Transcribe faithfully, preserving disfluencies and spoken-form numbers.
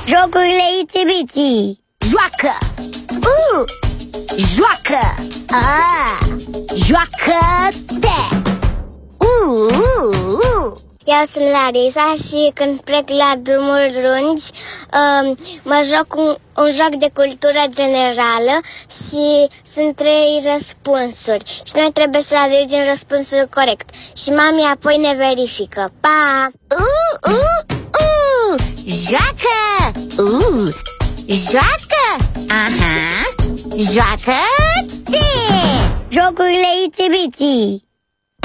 Jocurile Itsy-Bitsy. Joacă! Uh! Joacă! Ah! Joacă-te! Uh! Uh! Uh! Eu sunt Larisa și când plec la drumuri lungi uh, mă joc un, un joc de cultură generală și sunt trei răspunsuri și noi trebuie să alegem răspunsul corect și mami apoi ne verifică. Pa! Uh! Uh! Uh! Joacă! Uh! Joacă! Aha! Joacă-te! Jocurile Itsy-Bitsy.